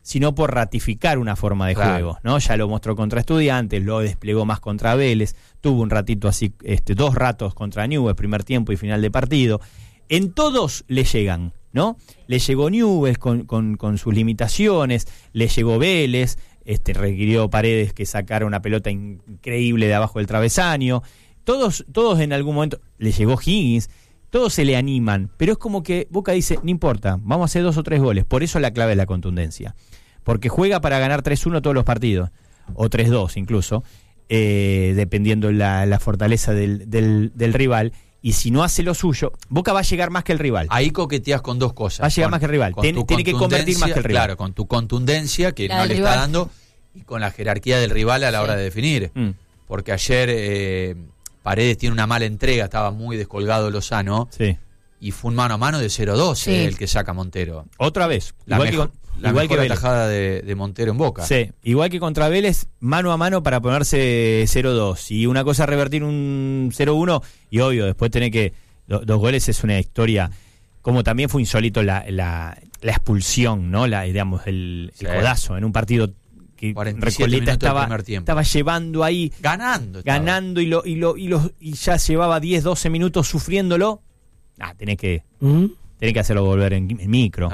sino por ratificar una forma de juego, ¿no? Ya lo mostró contra Estudiantes, lo desplegó más contra Vélez, tuvo un ratito así, 2 ratos contra Newell's, primer tiempo y final de partido. En todos le llegan, ¿no? Le llegó Newell's con sus limitaciones, le llegó Vélez, requirió Paredes que sacara una pelota increíble de abajo del travesaño. Todos en algún momento, le llegó Higgins, todos se le animan, pero es como que Boca dice, no importa, vamos a hacer 2 o 3 goles, por eso la clave es la contundencia, porque juega para ganar 3-1 todos los partidos, o 3-2 incluso, dependiendo la fortaleza del rival, y si no hace lo suyo, Boca va a llegar más que el rival. Ahí coqueteas con 2 cosas. Va a llegar más que el rival, tiene que convertir más que el rival. Claro, con tu contundencia, que no le está dando, y con la jerarquía del rival a la hora de definir, porque ayer... Paredes tiene una mala entrega, estaba muy descolgado Lozano, y fue un mano a mano de 0-2 el que saca Montero. Otra vez, la mejor atajada de Montero en Boca. Sí, igual que contra Vélez, mano a mano para ponerse 0-2, y una cosa es revertir un 0-1, y obvio, después tener que, 2 goles es una historia, como también fue insólito la expulsión, ¿no? Digamos, el codazo en un partido que Recoleta estaba llevando ahí, ganando y ya llevaba 10-12 minutos sufriéndolo. Tenés que hacerlo volver en micro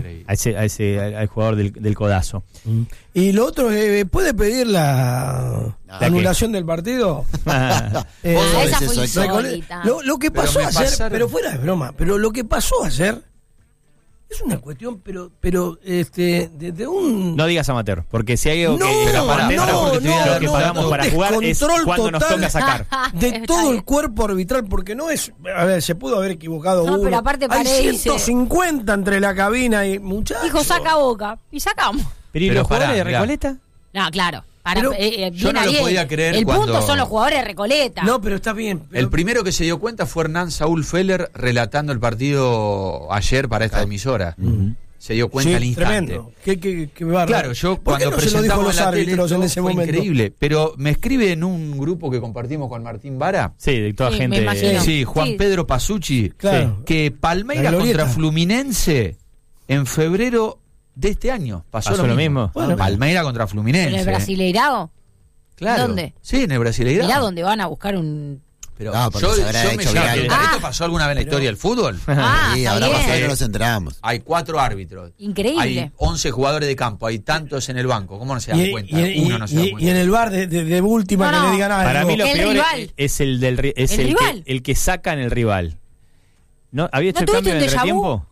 al jugador del codazo. Y lo otro, ¿puede pedir la anulación del partido? Esa fue insólita. Lo que pasó ayer, pero fuera de broma, pero lo que pasó ayer es una cuestión, pero desde un... No digas amateur, porque si hay algo lo que pagamos para jugar es cuando nos toca sacar. De todo el cuerpo arbitral, porque no es... A ver, se pudo haber equivocado uno. Pero aparte hay 150 entre la cabina y muchachos. Dijo, saca Boca, y sacamos. ¿Pero y los jugadores de Recoleta? No, claro. Yo no lo podía creer el cuando... punto son los jugadores de Recoleta. No, pero está bien. El primero que se dio cuenta fue Hernán Saúl Feller relatando el partido ayer para esta emisora. Se dio cuenta al instante. Tremendo. Qué bárbaro. Claro, yo cuando presentamos los árbitros en ese momento. Increíble. Pero me escribe en un grupo que compartimos con Martín Vara. Sí, de toda gente. Sí, Juan Pedro Pasucci. Claro. Que Palmeira contra Fluminense en febrero de este año pasó lo mismo. Bueno, Palmeira contra Fluminense. ¿En el Brasileirao? Claro. ¿Dónde? Sí, en el Brasileirao. Mirá dónde van a buscar un... Pero yo me llamo. ¿Esto pasó alguna vez en la historia del fútbol? Sí, ahora pasó y no nos enteramos. Hay 4 árbitros. Increíble. Hay 11 jugadores de campo, hay tantos en el banco. ¿Cómo no se dan cuenta? Uno no se da cuenta. Y en el bar de última que le digan algo. Para mí lo peor es el que saca en el rival. ¿No? ¿Había hecho el cambio en entretiempo?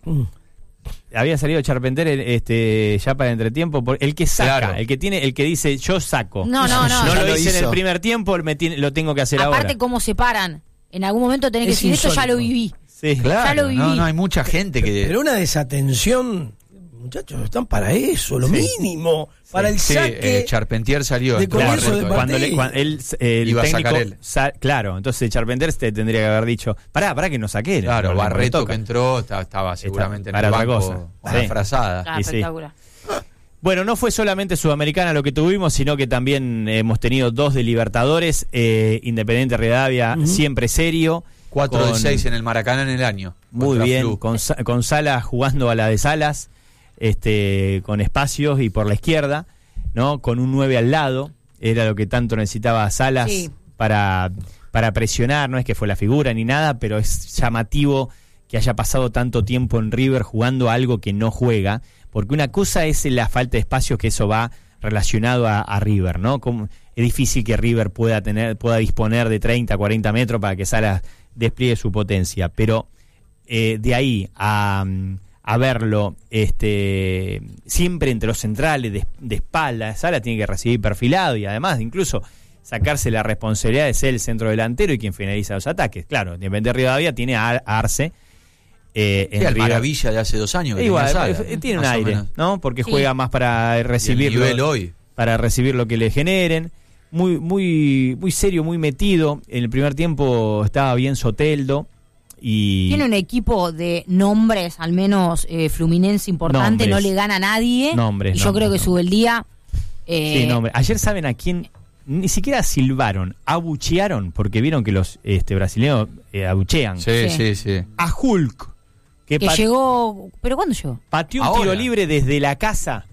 Había salido Charpentier ya para el entretiempo, el que saca, el que dice yo saco. No lo hice en el primer tiempo, lo tengo que hacer ahora. Aparte cómo se paran, en algún momento tenés que decir esto ya lo viví. Sí, claro. Ya lo viví. No hay mucha gente que... Pero una desatención, muchachos, están para eso, lo mínimo, para el saque. Charpentier salió de comienzo del cuando él iba técnico, a sacar él. Claro, entonces Charpentier te tendría que haber dicho, pará que no saqué. Claro, Barreto que entró estaba seguramente en el banco parafrasada. Espectacular. Bueno, no fue solamente Sudamericana lo que tuvimos, sino que también hemos tenido 2 de Libertadores, Independiente Rivadavia, siempre serio. 4 de 6 en el Maracaná en el año. Muy bien, con Salas jugando a la de Salas, con espacios y por la izquierda, ¿no? Con un 9 al lado, era lo que tanto necesitaba Salas para presionar, no es que fue la figura ni nada, pero es llamativo que haya pasado tanto tiempo en River jugando a algo que no juega, porque una cosa es la falta de espacio, que eso va relacionado a River, ¿no? Es difícil que River pueda disponer de 30, 40 metros para que Salas despliegue su potencia, pero de ahí a verlo siempre entre los centrales de espalda, Salas tiene que recibir perfilado y además incluso sacarse la responsabilidad de ser el centro delantero y quien finaliza los ataques. Claro, Independiente Rivadavia tiene a Arce, el Maravilla de hace 2 años. Igual, tiene un aire, ¿no? Porque juega más para recibirlo, para recibir lo que le generen. Muy, muy, muy serio, muy metido. En el primer tiempo estaba bien Soteldo. Y tiene un equipo de nombres, al menos Fluminense importante, no le gana a nadie. Y yo creo que sube el día. Sí, nombres. Ayer saben a quién, ni siquiera silbaron, abuchearon, porque vieron que los brasileños abuchean. Sí. A Hulk. Que llegó, ¿pero cuándo llegó? Pateó un tiro libre desde la casa